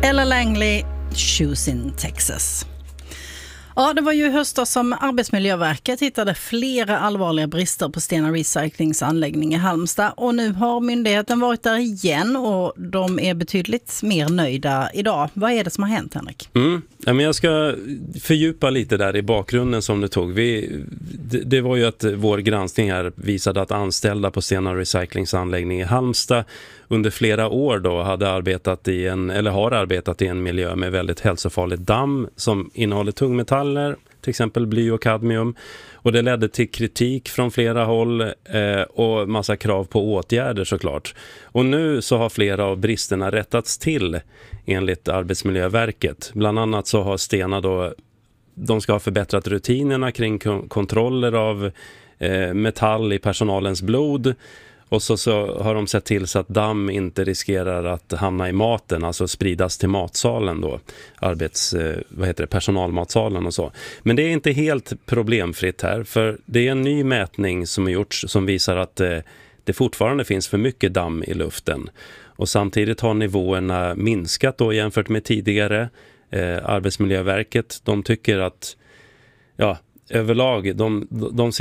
Ella Langley, Shoes in Texas. Ja, det var ju i höstas som Arbetsmiljöverket hittade flera allvarliga brister på Stena Recyclings anläggning i Halmstad. Och nu har myndigheten varit där igen och de är betydligt mer nöjda idag. Vad är det som har hänt, Henrik? Jag ska fördjupa lite där i bakgrunden som du tog. Det var ju att vår granskning här visade att anställda på Stena Recyclings anläggning i Halmstad under flera år då har arbetat i en miljö med väldigt hälsofarligt damm som innehåller tungmetaller, till exempel bly och kadmium. Och det ledde till kritik från flera håll och massa krav på åtgärder såklart. Och nu så har flera av bristerna rättats till enligt Arbetsmiljöverket. Bland annat så har Stena de ska ha förbättrat rutinerna kring kontroller av metall i personalens blod. Och så har de sett till så att damm inte riskerar att hamna i maten, alltså spridas till matsalen då, personalmatsalen och så. Men det är inte helt problemfritt här, för det är en ny mätning som har gjorts som visar att det fortfarande finns för mycket damm i luften. Och samtidigt har nivåerna minskat då jämfört med tidigare. Arbetsmiljöverket, de tycker att överlag, de